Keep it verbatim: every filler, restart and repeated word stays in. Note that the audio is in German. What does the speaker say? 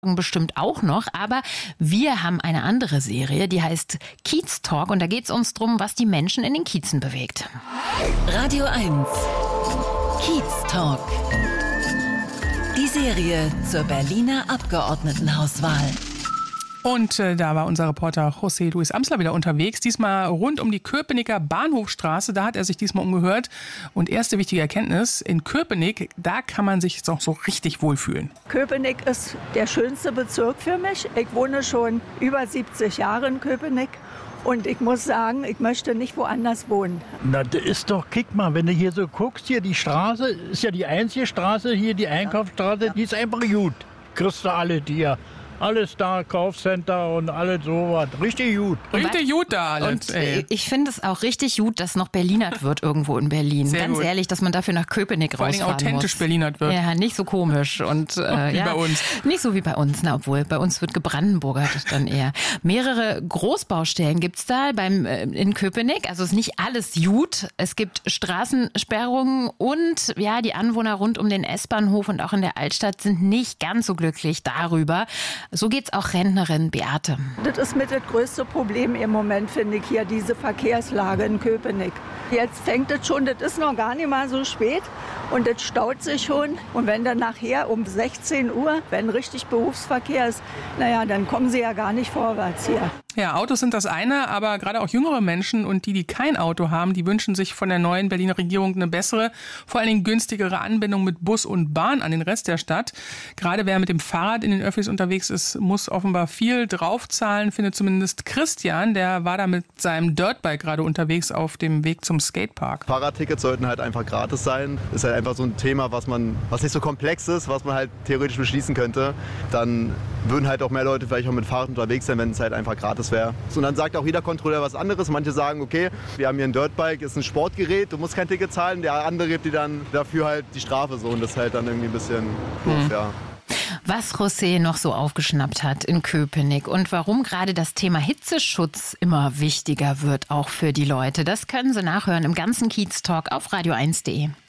bestimmt auch noch, aber wir haben eine andere Serie, die heißt Kiez Talk und da geht es uns drum, was die Menschen in den Kiezen bewegt. Radio eins Kiez Talk. Die Serie zur Berliner Abgeordnetenhauswahl. Und äh, da war unser Reporter José Luis Amsler wieder unterwegs, diesmal rund um die Köpenicker Bahnhofstraße. Da hat er sich diesmal umgehört. Und erste wichtige Erkenntnis, in Köpenick, da kann man sich jetzt auch so richtig wohlfühlen. Köpenick ist der schönste Bezirk für mich. Ich wohne schon über siebzig Jahre in Köpenick. Und ich muss sagen, ich möchte nicht woanders wohnen. Na, das ist doch, kick mal, wenn du hier so guckst, hier die Straße, ist ja die einzige Straße, hier die Einkaufsstraße, die ist einfach gut. Kriegst du alle dir. Alles da, Kaufcenter und alles sowas. Richtig gut. Richtig gut da alles. Und ey. Ich finde es auch richtig gut, dass noch Berlinert wird irgendwo in Berlin. Sehr Ganz gut. ehrlich, dass man dafür nach Köpenick Vor rausfahren allem authentisch muss. Berlinert wird. Ja, nicht so komisch. Und, äh, wie ja, bei uns. Nicht so wie bei uns, na, obwohl bei uns wird gebrandenburgert dann eher. Mehrere Großbaustellen gibt es da beim, äh, in Köpenick. Also ist nicht alles gut. Es gibt Straßensperrungen und ja, die Anwohner rund um den S-Bahnhof und auch in der Altstadt sind nicht ganz so glücklich darüber. So geht's auch Rentnerin Beate. Das ist mit das größte Problem im Moment, finde ich, hier diese Verkehrslage in Köpenick. Jetzt fängt es schon, das ist noch gar nicht mal so spät und das staut sich schon. Und wenn dann nachher um sechzehn Uhr, wenn richtig Berufsverkehr ist, naja, dann kommen sie ja gar nicht vorwärts hier. Ja, Autos sind das eine, aber gerade auch jüngere Menschen und die, die kein Auto haben, die wünschen sich von der neuen Berliner Regierung eine bessere, vor allen Dingen günstigere Anbindung mit Bus und Bahn an den Rest der Stadt. Gerade wer mit dem Fahrrad in den Öffis unterwegs ist, muss offenbar viel draufzahlen, findet zumindest Christian. Der war da mit seinem Dirtbike gerade unterwegs auf dem Weg zum Skatepark. Fahrradtickets sollten halt einfach gratis sein. Ist halt einfach so ein Thema, was man, was nicht so komplex ist, was man halt theoretisch beschließen könnte. Dann würden halt auch mehr Leute vielleicht auch mit Fahrrad unterwegs sein, wenn es halt einfach gratis wäre. Und dann sagt auch jeder Kontrolleur was anderes. Manche sagen, okay, wir haben hier ein Dirtbike, ist ein Sportgerät, du musst kein Ticket zahlen. Der andere gibt dir dann dafür halt die Strafe so. Und das ist halt dann irgendwie ein bisschen doof, mhm. ja. Was José noch so aufgeschnappt hat in Köpenick und warum gerade das Thema Hitzeschutz immer wichtiger wird, auch für die Leute, das können Sie nachhören im ganzen Kiez Talk auf radio eins punkt de.